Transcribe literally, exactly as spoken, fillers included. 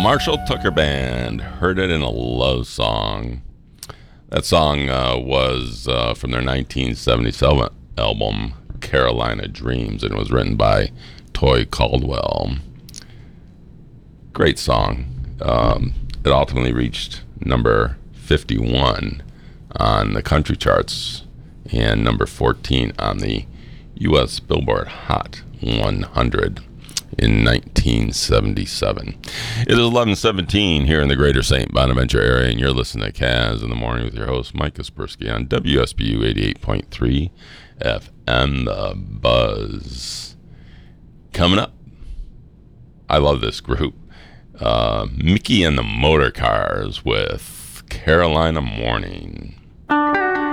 Marshall Tucker Band, Heard It in a Love Song. That song uh, was uh, from their nineteen seventy-seven album, Carolina Dreams, and it was written by Toy Caldwell. Great song. Um, it ultimately reached number fifty-one on the country charts and number fourteen on the U S Billboard Hot one hundred in nineteen seventy-seven. It is eleven seventeen here in the greater Saint Bonaventure area, and you're listening to Kaz in the Morning with your host, Mike Kaspersky, on W S B U eighty-eight point three F M, The Buzz. Coming up, I love this group. Uh, Mickey and the Motor Cars with Carolina Morning.